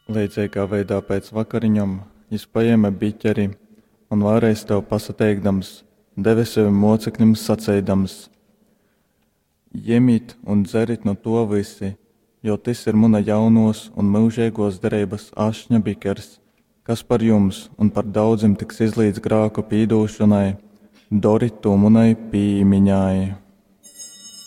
Līdzīgā veidā pēc vakariņām viņš paēma biķeri un vēlreiz tev pasateikdams, deva saviem mocekļiem sacēdams: Ņemiet un dzerit no to visi, jo tas ir mana jaunos un mūžīgos derības ašņa bikers, kas par jums un par daudziem tiks izlīdz grāku pīdūšanai, dori to manai pīmiņai.